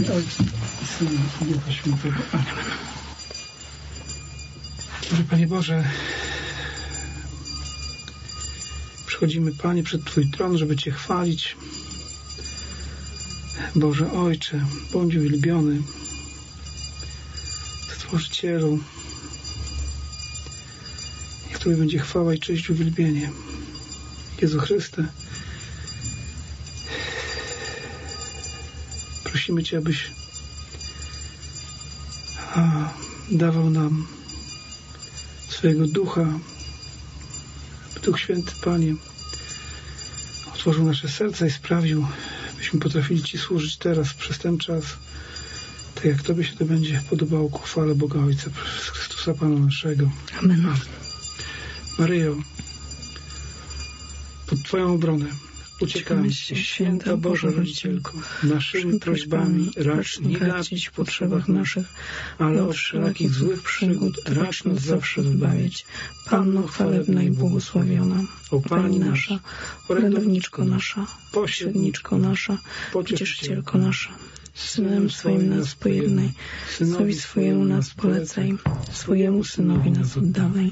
Ojca i Syna i Ducha Świętego. Amen. Boże, Panie Boże, przychodzimy, Panie, przed Twój tron, żeby Cię chwalić. Boże Ojcze, bądź uwielbiony, Stworzycielu. Niech Tobie będzie chwała i cześć, uwielbienie. Jezu Chryste, prosimy Cię, abyś dawał nam swojego Ducha. Duch Święty, Panie, otworzył nasze serca i sprawił, byśmy potrafili Ci służyć teraz, przez ten czas, tak jak Tobie się to będzie podobało ku chwale Boga Ojca, przez Chrystusa Pana naszego. Amen. Maryjo, pod Twoją obronę uciekamy się, Święta Boża Rodzicielko, naszymi prośbami racz nie gadzić w potrzebach naszych, ale od wszelakich złych przygód racz nas zawsze wybawić. Panno chwalebna i błogosławiona, o Pani nasza, orędowniczko nasza, pośredniczko nasza, pocieszycielko nasza, Synem swoim nas pojednaj, Synowi swojemu nas polecaj, swojemu Synowi nas oddawaj.